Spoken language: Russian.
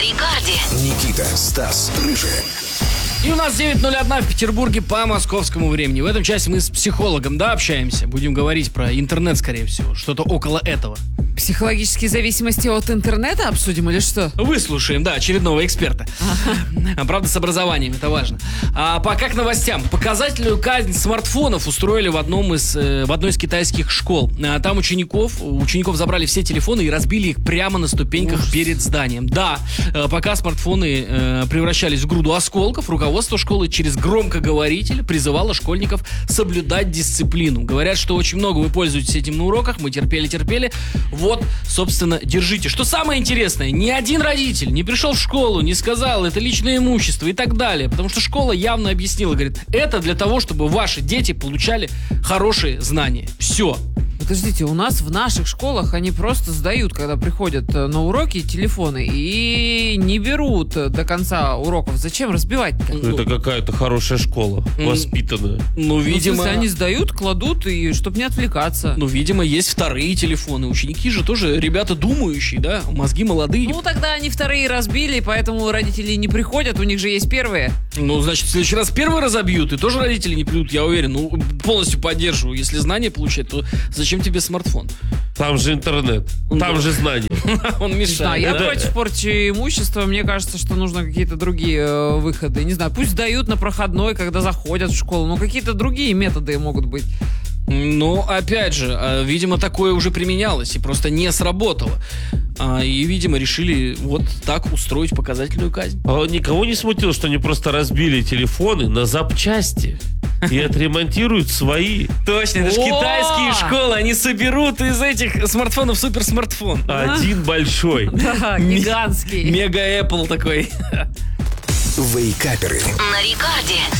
Рекорде. Никита, Стас, Рыжий. И у нас 9:01 в Петербурге по московскому времени. В этом часе мы с психологом, общаемся. Будем говорить про интернет, скорее всего. Что-то около этого. Психологические зависимости от интернета обсудим или что? Выслушаем, очередного эксперта. Правда, с образованием, это важно. А пока к новостям. Показательную казнь смартфонов устроили в одной из китайских школ. Там учеников забрали все телефоны и разбили их прямо на ступеньках перед зданием. Да, пока смартфоны превращались в груду осколков, руководство школы через громкоговоритель призывало школьников соблюдать дисциплину. Говорят, что очень много вы пользуетесь этим на уроках, мы терпели. Вот, собственно, держите. Что самое интересное, ни один родитель не пришел в школу, не сказал, это личное имущество и так далее. Потому что школа явно объяснила, говорит, это для того, чтобы ваши дети получали хорошие знания. Все. Подождите, у нас в наших школах они просто сдают, когда приходят на уроки, телефоны и не берут до конца уроков. Зачем разбивать-то? Это какая-то хорошая школа, воспитанная. Видимо... В смысле, они сдают, кладут, и чтобы не отвлекаться. Видимо, есть вторые телефоны. Ученики же тоже ребята думающие, мозги молодые. Тогда они вторые разбили, поэтому родители не приходят, у них же есть первые. Значит, в следующий раз первые разобьют, и тоже родители не придут, я уверен. Полностью поддерживаю. Если знания получать, то зачем тебе смартфон? Там же интернет, там же знания. Он мешает. Я против порчи имущества. Мне кажется, что нужно какие-то другие выходы. Не знаю, пусть дают на проходной, когда заходят в школу, но какие-то другие методы могут быть. Опять же, видимо, такое уже применялось и просто не сработало. И, видимо, решили вот так устроить показательную казнь. А никого не смутило, что они просто разбили телефоны на запчасти и отремонтируют свои. Точно, это же китайские школы, они соберут из этих смартфонов суперсмартфон. Один большой. Да, гигантский. Мега Apple такой. Вейкаперы. На Рекорде.